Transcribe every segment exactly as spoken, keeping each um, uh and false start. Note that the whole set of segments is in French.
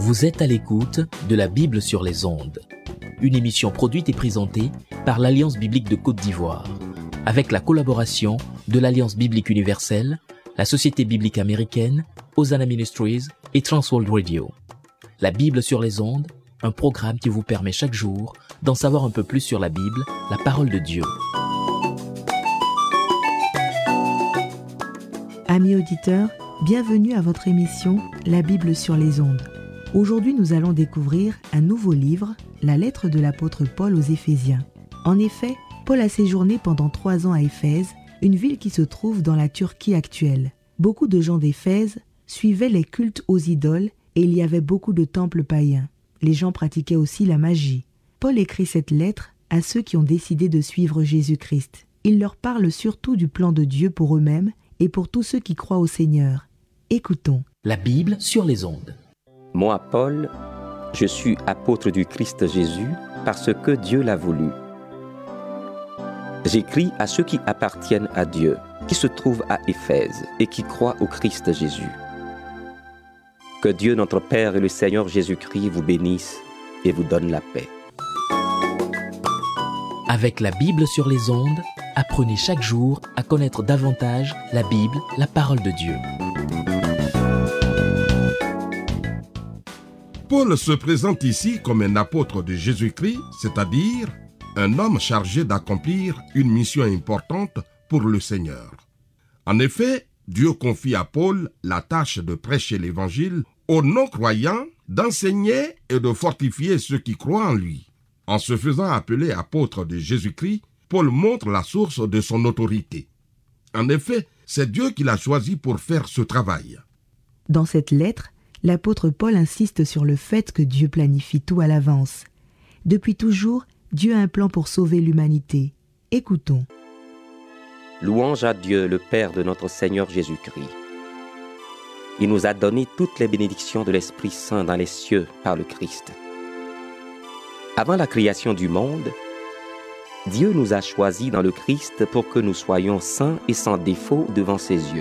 Vous êtes à l'écoute de la Bible sur les ondes, une émission produite et présentée par l'Alliance biblique de Côte d'Ivoire, avec la collaboration de l'Alliance biblique universelle, la Société biblique américaine, Hosanna Ministries et Transworld Radio. La Bible sur les ondes, un programme qui vous permet chaque jour d'en savoir un peu plus sur la Bible, la parole de Dieu. Amis auditeurs, bienvenue à votre émission La Bible sur les ondes. Aujourd'hui, nous allons découvrir un nouveau livre, la lettre de l'apôtre Paul aux Éphésiens. En effet, Paul a séjourné pendant trois ans à Éphèse, une ville qui se trouve dans la Turquie actuelle. Beaucoup de gens d'Éphèse suivaient les cultes aux idoles et il y avait beaucoup de temples païens. Les gens pratiquaient aussi la magie. Paul écrit cette lettre à ceux qui ont décidé de suivre Jésus-Christ. Il leur parle surtout du plan de Dieu pour eux-mêmes et pour tous ceux qui croient au Seigneur. Écoutons. La Bible sur les ondes. Moi, Paul, je suis apôtre du Christ Jésus parce que Dieu l'a voulu. J'écris à ceux qui appartiennent à Dieu, qui se trouvent à Éphèse et qui croient au Christ Jésus. Que Dieu notre Père et le Seigneur Jésus-Christ vous bénissent et vous donne la paix. Avec la Bible sur les ondes, apprenez chaque jour à connaître davantage la Bible, la parole de Dieu. Paul se présente ici comme un apôtre de Jésus-Christ, c'est-à-dire un homme chargé d'accomplir une mission importante pour le Seigneur. En effet, Dieu confie à Paul la tâche de prêcher l'Évangile aux non-croyants, d'enseigner et de fortifier ceux qui croient en lui. En se faisant appeler apôtre de Jésus-Christ, Paul montre la source de son autorité. En effet, c'est Dieu qui l'a choisi pour faire ce travail. Dans cette lettre, l'apôtre Paul insiste sur le fait que Dieu planifie tout à l'avance. Depuis toujours, Dieu a un plan pour sauver l'humanité. Écoutons. Louange à Dieu, le Père de notre Seigneur Jésus-Christ. Il nous a donné toutes les bénédictions de l'Esprit Saint dans les cieux par le Christ. Avant la création du monde, Dieu nous a choisis dans le Christ pour que nous soyons saints et sans défaut devant ses yeux.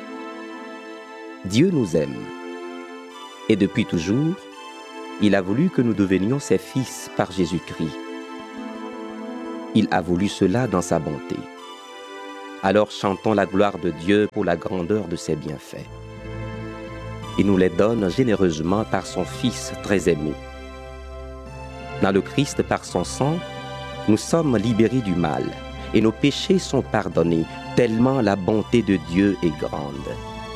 Dieu nous aime. Et depuis toujours, il a voulu que nous devenions ses fils par Jésus-Christ. Il a voulu cela dans sa bonté. Alors chantons la gloire de Dieu pour la grandeur de ses bienfaits. Il nous les donne généreusement par son Fils très aimé. Dans le Christ, par son sang, nous sommes libérés du mal et nos péchés sont pardonnés, tellement la bonté de Dieu est grande.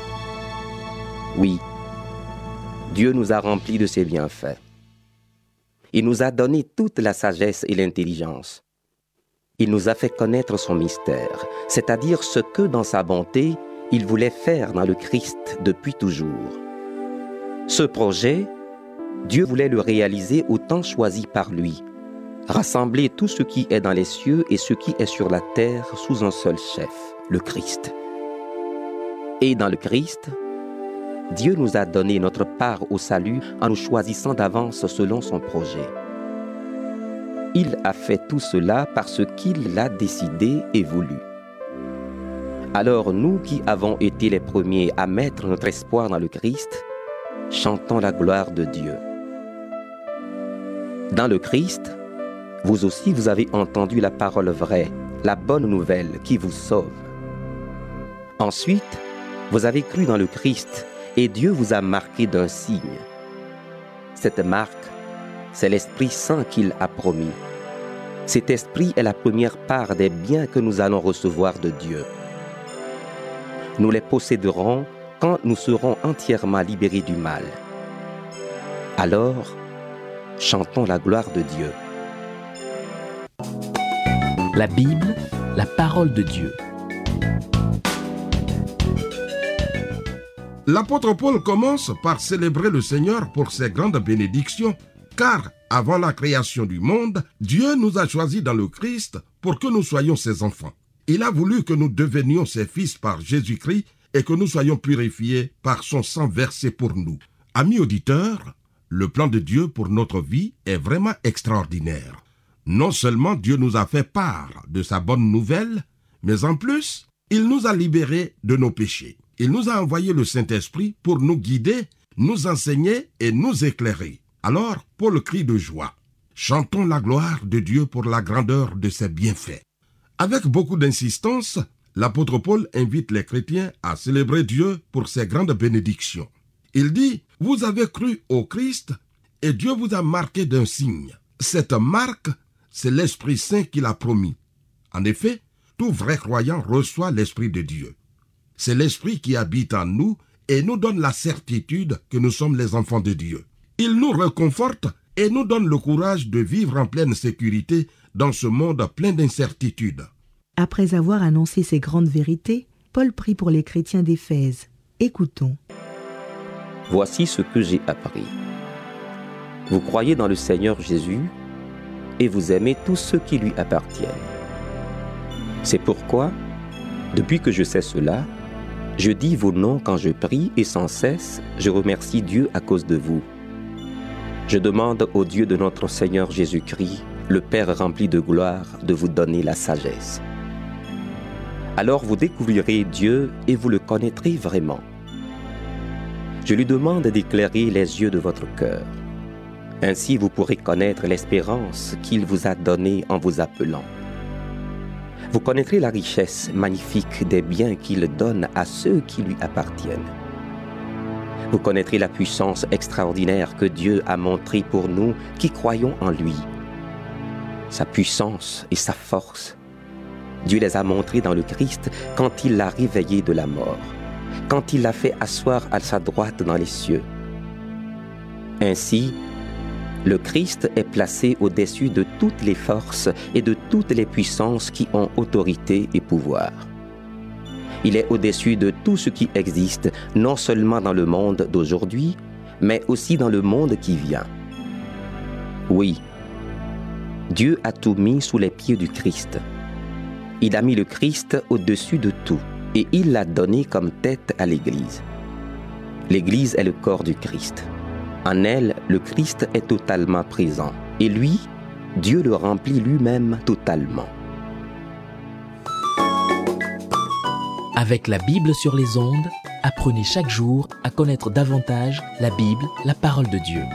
Oui, Dieu nous a remplis de ses bienfaits. Il nous a donné toute la sagesse et l'intelligence. Il nous a fait connaître son mystère, c'est-à-dire ce que, dans sa bonté, il voulait faire dans le Christ depuis toujours. Ce projet, Dieu voulait le réaliser au temps choisi par lui, rassembler tout ce qui est dans les cieux et ce qui est sur la terre sous un seul chef, le Christ. Et dans le Christ, Dieu nous a donné notre part au salut en nous choisissant d'avance selon son projet. Il a fait tout cela parce qu'il l'a décidé et voulu. Alors nous qui avons été les premiers à mettre notre espoir dans le Christ, chantons la gloire de Dieu. Dans le Christ, vous aussi vous avez entendu la parole vraie, la bonne nouvelle qui vous sauve. Ensuite, vous avez cru dans le Christ et Dieu vous a marqué d'un signe. Cette marque, c'est l'Esprit Saint qu'il a promis. Cet Esprit est la première part des biens que nous allons recevoir de Dieu. Nous les posséderons quand nous serons entièrement libérés du mal. Alors, chantons la gloire de Dieu. La Bible, la parole de Dieu. L'apôtre Paul commence par célébrer le Seigneur pour ses grandes bénédictions, car avant la création du monde, Dieu nous a choisis dans le Christ pour que nous soyons ses enfants. Il a voulu que nous devenions ses fils par Jésus-Christ et que nous soyons purifiés par son sang versé pour nous. Amis auditeurs, le plan de Dieu pour notre vie est vraiment extraordinaire. Non seulement Dieu nous a fait part de sa bonne nouvelle, mais en plus, il nous a libérés de nos péchés. Il nous a envoyé le Saint-Esprit pour nous guider, nous enseigner et nous éclairer. Alors Paul crie de joie. Chantons la gloire de Dieu pour la grandeur de ses bienfaits. Avec beaucoup d'insistance, l'apôtre Paul invite les chrétiens à célébrer Dieu pour ses grandes bénédictions. Il dit, « Vous avez cru au Christ et Dieu vous a marqué d'un signe. Cette marque, c'est l'Esprit Saint qu'il a promis. En effet, tout vrai croyant reçoit l'Esprit de Dieu. C'est l'Esprit qui habite en nous et nous donne la certitude que nous sommes les enfants de Dieu. Il nous réconforte et nous donne le courage de vivre en pleine sécurité dans ce monde plein d'incertitudes. » Après avoir annoncé ces grandes vérités, Paul prie pour les chrétiens d'Éphèse. Écoutons. « Voici ce que j'ai appris. Vous croyez dans le Seigneur Jésus et vous aimez tous ceux qui lui appartiennent. C'est pourquoi, depuis que je sais cela, je dis vos noms quand je prie et sans cesse, je remercie Dieu à cause de vous. Je demande au Dieu de notre Seigneur Jésus-Christ, le Père rempli de gloire, de vous donner la sagesse. Alors vous découvrirez Dieu et vous le connaîtrez vraiment. Je lui demande d'éclairer les yeux de votre cœur. Ainsi vous pourrez connaître l'espérance qu'il vous a donnée en vous appelant. Vous connaîtrez la richesse magnifique des biens qu'il donne à ceux qui lui appartiennent. Vous connaîtrez la puissance extraordinaire que Dieu a montrée pour nous qui croyons en lui. Sa puissance et sa force. Dieu les a montrées dans le Christ quand il l'a réveillé de la mort, quand il l'a fait asseoir à sa droite dans les cieux. Ainsi, le Christ est placé au-dessus de toutes les forces et de toutes les puissances qui ont autorité et pouvoir. Il est au-dessus de tout ce qui existe, non seulement dans le monde d'aujourd'hui, mais aussi dans le monde qui vient. Oui, Dieu a tout mis sous les pieds du Christ. Il a mis le Christ au-dessus de tout et il l'a donné comme tête à l'Église. L'Église est le corps du Christ. En elle, le Christ est totalement présent et lui, Dieu le remplit lui-même totalement. Avec la Bible sur les ondes, apprenez chaque jour à connaître davantage la Bible, la parole de Dieu.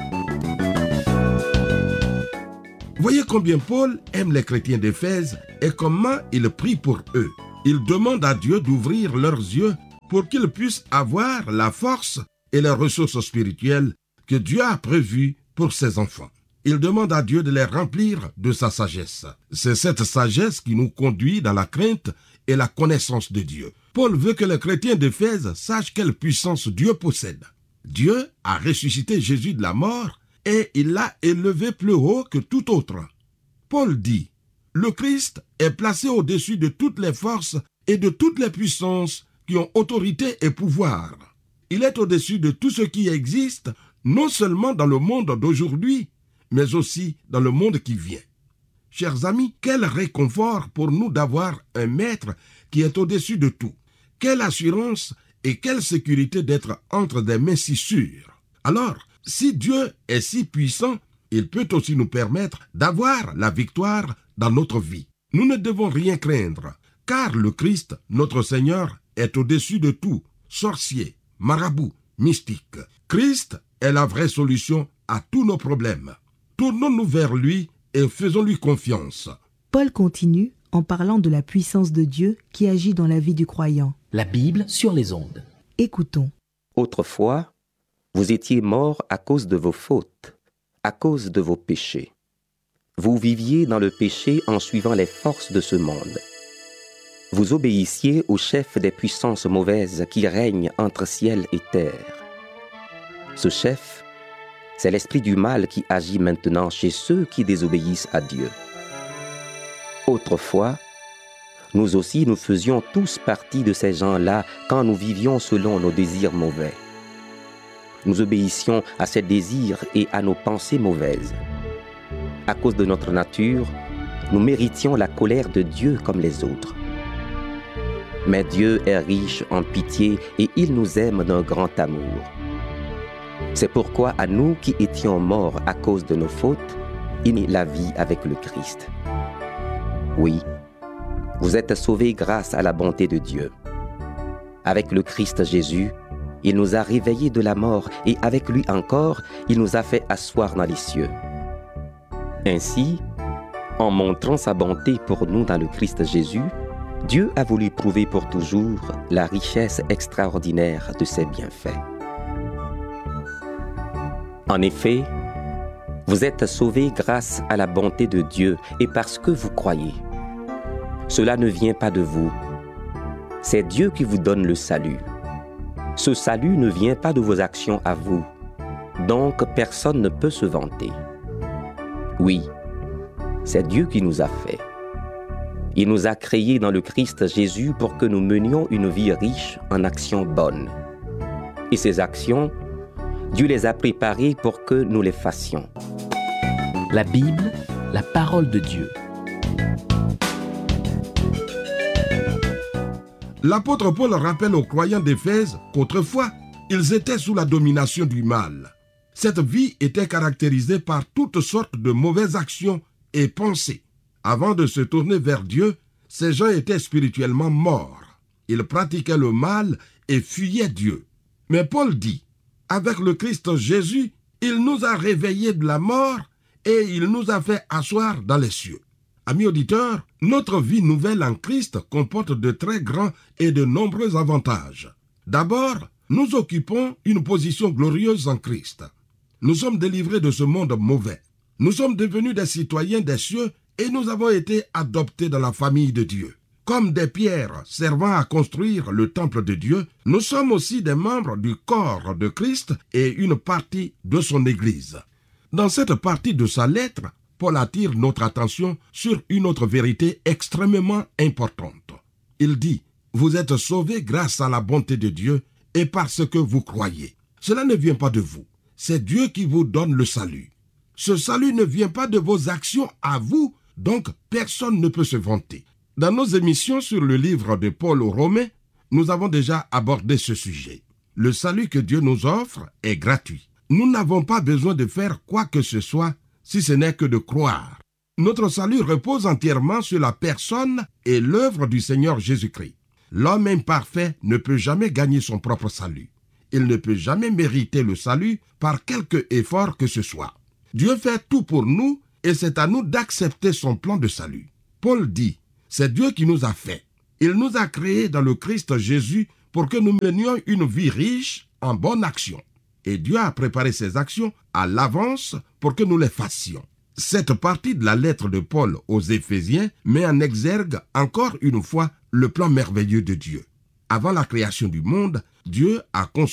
Voyez combien Paul aime les chrétiens d'Éphèse et comment il prie pour eux. Il demande à Dieu d'ouvrir leurs yeux pour qu'ils puissent avoir la force et les ressources spirituelles que Dieu a prévues pour ses enfants. Il demande à Dieu de les remplir de sa sagesse. C'est cette sagesse qui nous conduit dans la crainte et la connaissance de Dieu. Paul veut que les chrétiens d'Éphèse sachent quelle puissance Dieu possède. Dieu a ressuscité Jésus de la mort et il l'a élevé plus haut que tout autre. Paul dit, le Christ est placé au-dessus de toutes les forces et de toutes les puissances qui ont autorité et pouvoir. Il est au-dessus de tout ce qui existe, non seulement dans le monde d'aujourd'hui, mais aussi dans le monde qui vient. Chers amis, quel réconfort pour nous d'avoir un maître qui est au-dessus de tout. Quelle assurance et quelle sécurité d'être entre des mains si sûres. Alors, si Dieu est si puissant, il peut aussi nous permettre d'avoir la victoire dans notre vie. Nous ne devons rien craindre, car le Christ, notre Seigneur, est au-dessus de tout, sorcier, marabout, mystique. Christ est la vraie solution à tous nos problèmes. Tournons-nous vers lui et faisons-lui confiance. Paul continue en parlant de la puissance de Dieu qui agit dans la vie du croyant. La Bible sur les ondes. Écoutons. Autrefois, vous étiez morts à cause de vos fautes, à cause de vos péchés. Vous viviez dans le péché en suivant les forces de ce monde. Vous obéissiez au chef des puissances mauvaises qui règnent entre ciel et terre. Ce chef, c'est l'esprit du mal qui agit maintenant chez ceux qui désobéissent à Dieu. Autrefois, nous aussi nous faisions tous partie de ces gens-là quand nous vivions selon nos désirs mauvais. Nous obéissions à ces désirs et à nos pensées mauvaises. À cause de notre nature, nous méritions la colère de Dieu comme les autres. Mais Dieu est riche en pitié et il nous aime d'un grand amour. C'est pourquoi à nous qui étions morts à cause de nos fautes, il mit la vie avec le Christ. Oui, vous êtes sauvés grâce à la bonté de Dieu. Avec le Christ Jésus, Il nous a réveillés de la mort et avec lui encore, il nous a fait asseoir dans les cieux. Ainsi, en montrant sa bonté pour nous dans le Christ Jésus, Dieu a voulu prouver pour toujours la richesse extraordinaire de ses bienfaits. En effet, vous êtes sauvés grâce à la bonté de Dieu et parce que vous croyez. Cela ne vient pas de vous. C'est Dieu qui vous donne le salut. Ce salut ne vient pas de vos actions à vous, donc personne ne peut se vanter. Oui, c'est Dieu qui nous a fait. Il nous a créés dans le Christ Jésus pour que nous menions une vie riche en actions bonnes. Et ces actions, Dieu les a préparées pour que nous les fassions. La Bible, la parole de Dieu. L'apôtre Paul rappelle aux croyants d'Éphèse qu'autrefois, ils étaient sous la domination du mal. Cette vie était caractérisée par toutes sortes de mauvaises actions et pensées. Avant de se tourner vers Dieu, ces gens étaient spirituellement morts. Ils pratiquaient le mal et fuyaient Dieu. Mais Paul dit, avec le Christ Jésus, il nous a réveillés de la mort et il nous a fait asseoir dans les cieux. Amis auditeurs, notre vie nouvelle en Christ comporte de très grands et de nombreux avantages. D'abord, nous occupons une position glorieuse en Christ. Nous sommes délivrés de ce monde mauvais. Nous sommes devenus des citoyens des cieux et nous avons été adoptés dans la famille de Dieu. Comme des pierres servant à construire le temple de Dieu, nous sommes aussi des membres du corps de Christ et une partie de son Église. Dans cette partie de sa lettre, Paul attire notre attention sur une autre vérité extrêmement importante. Il dit, « Vous êtes sauvés grâce à la bonté de Dieu et parce que vous croyez. » Cela ne vient pas de vous, c'est Dieu qui vous donne le salut. Ce salut ne vient pas de vos actions à vous, donc personne ne peut se vanter. Dans nos émissions sur le livre de Paul aux Romains, nous avons déjà abordé ce sujet. Le salut que Dieu nous offre est gratuit. Nous n'avons pas besoin de faire quoi que ce soit si ce n'est que de croire. Notre salut repose entièrement sur la personne et l'œuvre du Seigneur Jésus-Christ. L'homme imparfait ne peut jamais gagner son propre salut. Il ne peut jamais mériter le salut par quelque effort que ce soit. Dieu fait tout pour nous et c'est à nous d'accepter son plan de salut. Paul dit, c'est Dieu qui nous a fait. Il nous a créés dans le Christ Jésus pour que nous menions une vie riche en bonnes actions. Et Dieu a préparé ces actions à l'avance pour que nous les fassions. Cette partie de la lettre de Paul aux Éphésiens met en exergue encore une fois le plan merveilleux de Dieu. Avant la création du monde, Dieu a conçu